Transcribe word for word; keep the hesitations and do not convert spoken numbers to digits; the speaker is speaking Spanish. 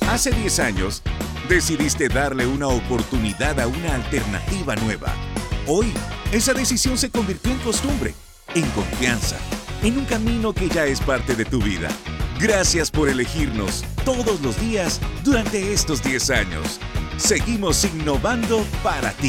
Hace diez años, decidiste darle una oportunidad a una alternativa nueva. Hoy, esa decisión se convirtió en costumbre, en confianza, en un camino que ya es parte de tu vida. Gracias por elegirnos todos los días durante estos diez años. Seguimos innovando para ti.